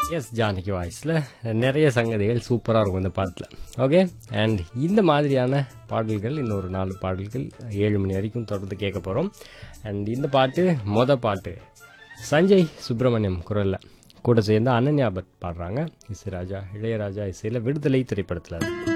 S Janaki வாய்ஸில் நிறைய சங்கதிகள் சூப்பராக இருக்கும் இந்த பாட்டில். ஓகே, அண்ட் இந்த மாதிரியான பாடல்கள் இன்னொரு 4 பாடல்கள் 7 மணி வரைக்கும் தொடர்ந்து கேட்க போகிறோம். அண்ட் இந்த பாட்டு சஞ்சய் சுப்பிரமணியம் குரலில் கூட சேர்ந்து அனன்யா பட் பாடுறாங்க. இளையராஜா இசையில் விடுதலை திரைப்படத்தில்.